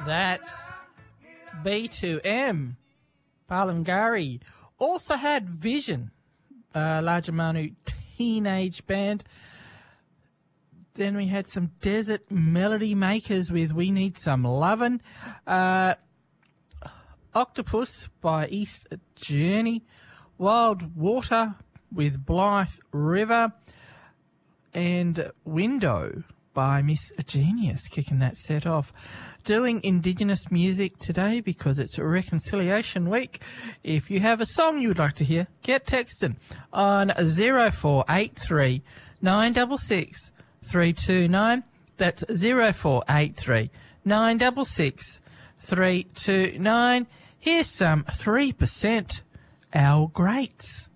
That's B2M. Balangari. Also had Vision, Largemanu teenage band. Then we had some Desert Melody Makers with We Need Some Lovin'. Octopus by East Journey. Wild Water with Blythe River. And Window by Miss Genius, kicking that set off. Doing Indigenous music today because it's Reconciliation Week. If you have a song you would like to hear, get texting on 0483 966 329. That's 0483 966 329. Here's some 3% Our Greats.